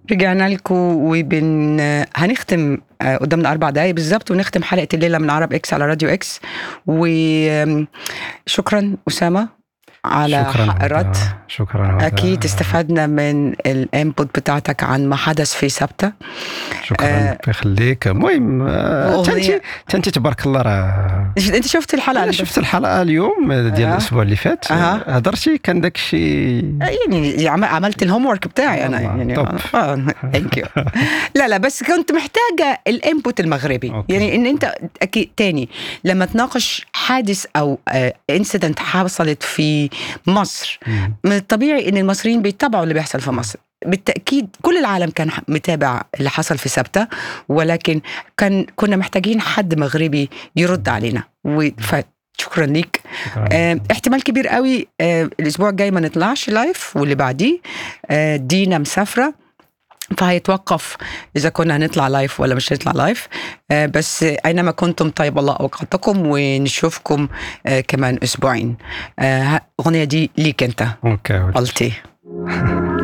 رجعنا لكم هنختم قدامنا 4 دقايق بالظبط ونختم حلقة الليلة من عرب اكس على راديو اكس. وشكرا أسامة على حق الرد. شكرا. أكيد استفدنا من الانبوت بتاعتك عن ما حدث في سبتة. شكرا بيخليك. المهم تنتي تبارك الله. انت شفت الحلقة؟ أنا شفت الحلقة اليوم ديال الأسبوع اللي فات. هضرتي كان داكشي يعني عملت الهوم ورك بتاعي أنا يعني. ثانك يو. لا بس كنت محتاجة الانبوت المغربي. يعني إن أنت أكيد تاني لما تناقش حادث أو انسيدنت حصلت في مصر، من الطبيعي إن المصريين بيتابعوا اللي بيحصل في مصر. بالتأكيد كل العالم كان متابع اللي حصل في سبتة، ولكن كنا محتاجين حد مغربي يرد علينا. شكرا ليك. احتمال كبير قوي الأسبوع الجاي ما نطلعش لايف، واللي بعديه دينا مسافرة، فهيتوقف إذا كنا هنطلع لايف ولا مش هنطلع لايف. بس أينما كنتم طيب الله أوقاتكم، ونشوفكم كمان أسبوعين. أغنية دي ليك أنت. أوكي. قلتي